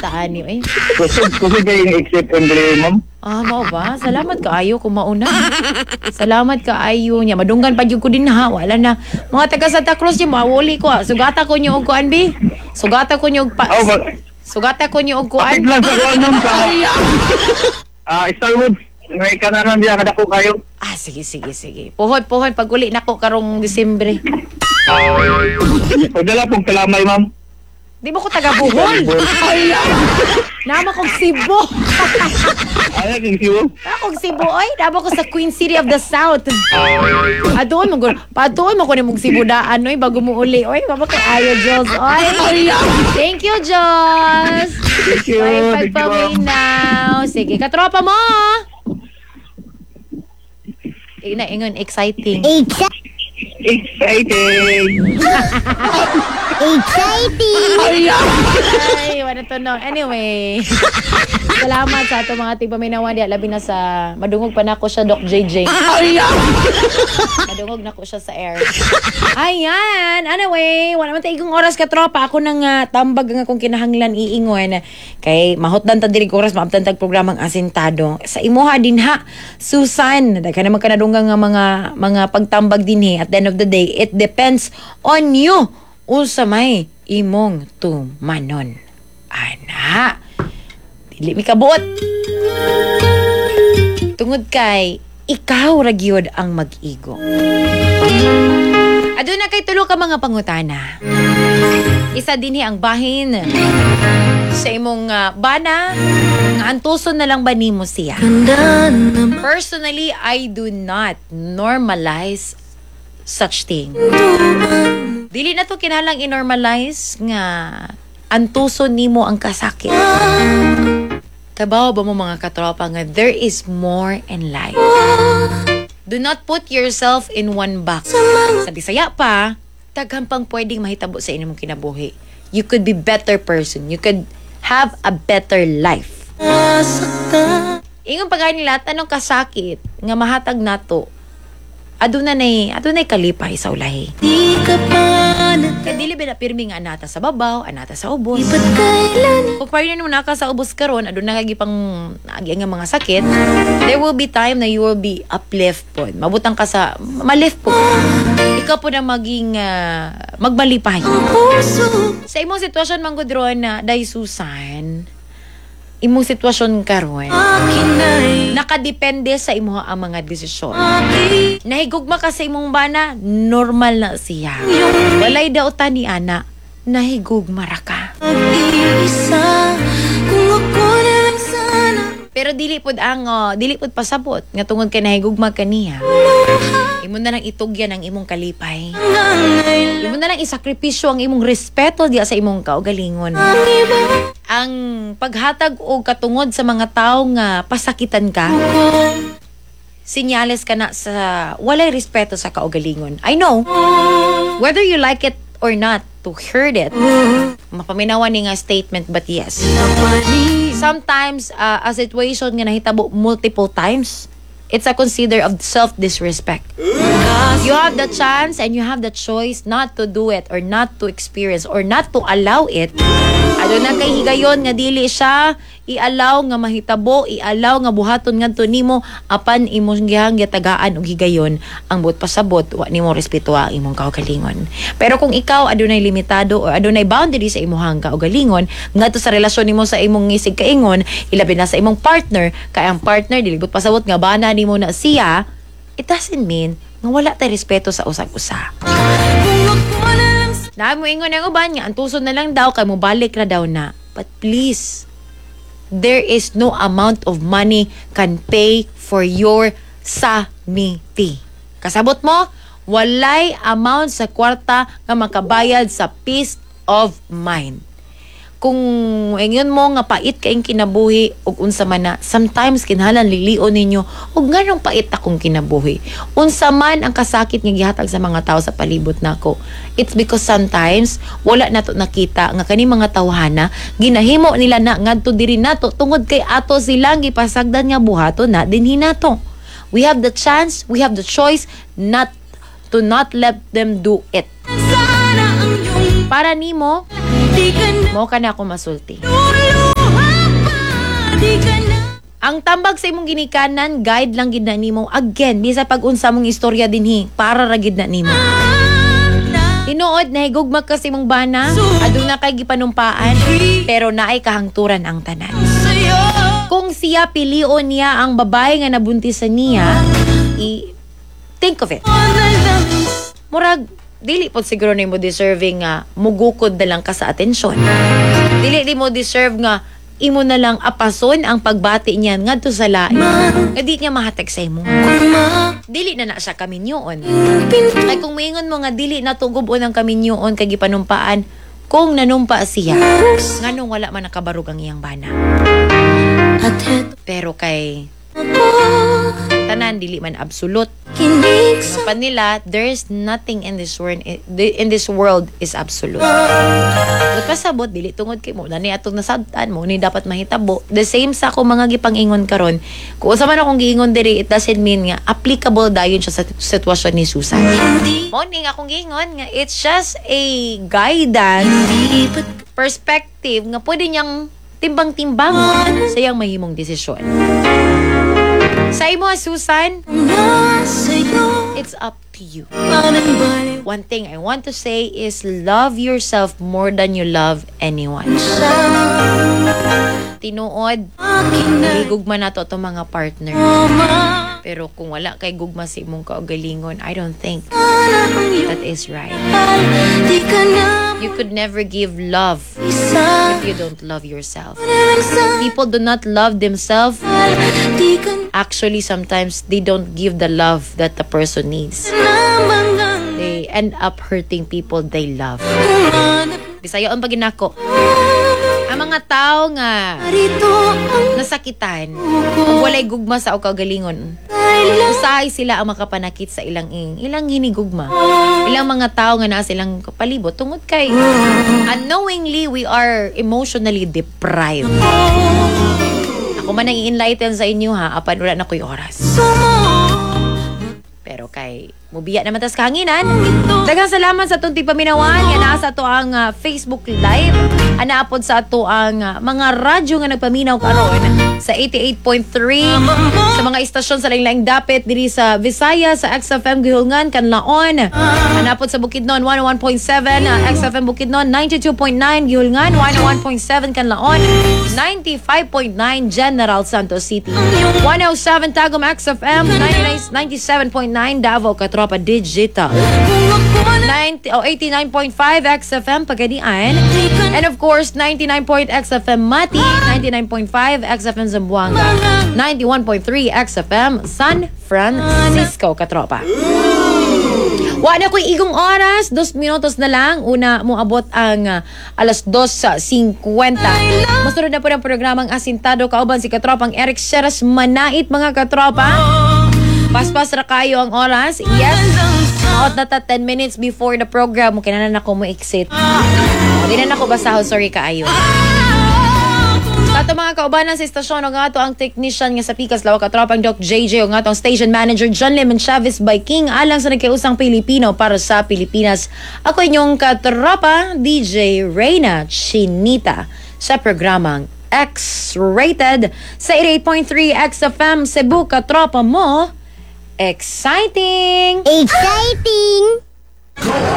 basta ani eh. Kasi kayo yung accept ang dili, ma'am. Mao ba? Salamat kaayo kung mauna. Salamat kaayo niya. Madunggan pa jud ko din ha. Wala na. Mga taga Santa Cruz niyo mawuli ko. Sugata ko niyo og kuan bi. Sugata ko niyo og Sugata ko niyo og kuan. Kapit lang sa kuwan, ma'am. Starwood. May kanaran diya kada ko kayo. Sige. Puhod pag uli nako karong Disyembre. Pagdala pong kalamay, ma'am. Di mo ko taga Bohol. Nama kong Cebu. Ano kang siyo? Akong Cebu oy. Nama ko sa Queen City of the South. Adoon mo ko ni mong Cebu daan oy bago mo uli oy. Mama kay ayo Jos oy. Thank you Jos. Thank you. Ay pagpaminaw. Sige, katropa mo. Ingon exciting. Exciting! Ay, wala to no. Anyway, salamat sa ato mga tipaminawan diya. Labi na sa, madungog pa na ako siya, Doc JJ. Madungog na ko siya sa air. Ayan, anyway, wala man taigong oras ka tropa. Ako nang tambag nga kung kinahanglan iingon. Kay mahotdan ta diri oras maabtan tag programang Asintado. Sa imuha din ha, Susan, daghan naman kanadunggan nga mga pagtambag dinhi. At the end of the day, it depends on you. Usa may imong tumanon. Ana, dili mi kabuot. Tungod kay ikaw ra gyud ang mag-igo. Aduna kay tulo ka mga pangutana. Isa dinhi ang bahin sa imong bana nga antuson na lang ba nimo siya. Personally, I do not normalize such thing. Dili na to kinalang i-normalize nga antuson nimo ang kasakit. Kabaw ba mo mga katropa nga there is more in life. Do not put yourself in one box. Sa Bisaya pa, daghan pang pwedeng mahitabo sa inyong kinabuhi. You could be better person. You could have a better life. Ingon pagay nila, tanong kasakit nga mahatag nato. Adunay kalipay sa ulahi. Kaya dili ba na pirmi nga anata sa babaw, anata sa ubos. Kung parang mo naka sa ubos karon, aduna kagi pang agi nga mga sakit, there will be time na you will be uplift po. Mabutang ka sa malift po. Ikaw po na maging magbalipay. Sa imong sitwasyon manggudron na Day Susan, imong sitwasyon karon nakadepende sa imo ang mga desisyon. Nahigugma ka sa imong bana, normal na siya. Walay daw ta ni ana, nahigugma ra ka. Pero dili pud pasabot nga tungod kay nahigugma kaniya. Imo na lang itugyan ang imong kalipay. Imo na lang isakripisyo ang imong respeto diya sa imong kaugalingon. Ang paghatag og katungod sa mga tawo nga pasakitan ka, sinyales ka na sa walay respeto sa kaugalingon. I know, whether you like it or not to heard it, mapaminawan ni nga statement, but yes. Sometimes, a situation nga nahitabo multiple times, it's a consider of self-disrespect. You have the chance and you have the choice not to do it or not to experience or not to allow it. Ano na kay higayon nga dili siya i-allow nga mahitabo, i-allow nga buhaton ngadto nimo apan imong gihang gitagaan og higayon ang buot pasabot wa nimo respeto ang imong kaugalingon. Pero kung ikaw adunay limitado o adunay boundary sa imong kaugalingon ngadto sa relasyon nimo sa imong ngisig kaingon, ilabi na sa imong partner, kay ang partner dili buot pasabot nga bana nimo na siya, it doesn't mean nga wala tay respeto sa usag-usa. Dahil mo ingon ang uban nga, antuson na lang daw, kay mo balik na daw na. But please, there is no amount of money can pay for your sanity. Kasabot mo, walay amount sa kwarta nga makabayad sa peace of mind. Kung ingon mo nga pait kayong kinabuhi ug unsa man na, sometimes kinahanglan lilion ninyo ug nganong pait akong kinabuhi. Unsa man ang kasakit nga gihatag sa mga tao sa palibot nako. It's because sometimes wala nato nakita nga kani mga tawhana ginahimo nila na ngadto diri nato tungod kay ato silang gipasagdan nga buhaton na dinhi nato. We have the chance, we have the choice not let them do it. Para nimo mo ka na ako masulti. Ang tambag sa imong ginikanan, guide lang gid na nimo. Again, bisa pag-unsa mong istorya dinhi, para ra gid na nimo. Tinuod na higugmag ka sa imong bana, aduna kay gipanumpaan, pero naay kahangturan ang tanan. Kung siya pilion niya ang babae nga nabuntisan niya, think of it. Murag, dili po siguro na mo deserving nga mugukod na lang ka sa atensyon. Dili mo deserve nga imo na lang apason ang pagbati niyan ngadto sa lain. Nga di niya mahatag sa imo. Dili na siya kaminyoon. Ay kung maingon mo nga dili na tugubon ang kaminyoon kay gipanumpaan, kung nanumpa siya, nganong wala man nakabarug ang iyang bana. Pero kay tanan dili man absolute. Pa nila, there's nothing in this world is absolute. But pasabot dili tungod kay mo na ni atong nasabtan mo ni dapat mahitabo. The same sa ako mga gipangingon karon. Kung usa man akong giingon diri, it doesn't mean nga applicable dayon siya sa sitwasyon ni Susan. Mo ni nga akong giingon nga it's just a guidance, perspective nga pwede niyang timbang-timbang sa iyang mahimong desisyon. Sa imo, Susan, it's up to you. One thing I want to say is love yourself more than you love anyone. Tinuod, gugma na to mga partner. Pero kung wala kay gugma sa imong kaugalingon, I don't think that is right. You could never give love if you don't love yourself. People do not love themselves. Actually, sometimes they don't give the love that the person needs. They end up hurting people they love. Bisaya ang paginako. Ang mga tao nga nasakitan, kung walay gugma sa o kagalingon, usahay sila ang makapanakit sa ilang hinigugma. Ilang mga tao nga na silang palibot tungod kay unknowingly we are emotionally deprived. Ako man ang i-enlighten sa inyo ha, apan wala na ko'y oras. Pero kay mubiya naman tas kahanginan. Daghang salamat sa itong tipaminawan. Yan nasa ito ang Facebook Live. Anaapod sa ito ang mga radyo nga nagpaminaw karon sa 88.3 sa mga istasyon sa laing-laing dapit diri sa Visayas, sa XFM Gihulngan, Kanlaon. Anaapod sa Bukidnon 101.7, XFM Bukidnon 92.9 Gihulngan, 101.7 Kanlaon, 95.9 General Santos City, 107 Tagum XFM, 97.9 Davao Katropa Digital, 89.5 XFM Pagadian, and of course 99.0 XFM Mati, 99.5 XFM Zamboanga, 91.3 XFM San Francisco Katropa. Wala ko'y igong oras, 2 minutos na lang. Una mo abot ang alas 2:50. Masunod na po ng programang Asintado kauban si Katropang Eric Sheras Manait, mga Katropa. Paspas ra kayo ang oras. Yes. Out na 10 minutes before the program. Kailangan na ako mo exit. Hindi na ako basahon. Sorry kaayo. Sa ito mga kaubanan sa istasyon, nga ito ang technician nga sa Pikas, Lawa Katropang Doc JJ, o nga ito ang station manager John Lemon Chavez by King, alang sa nagkiusang Pilipino para sa Pilipinas. Ako inyong katropa, DJ Reyna Chinita, sa programang X-Rated sa 88.3 XFM Cebu. Katropa mo, exciting!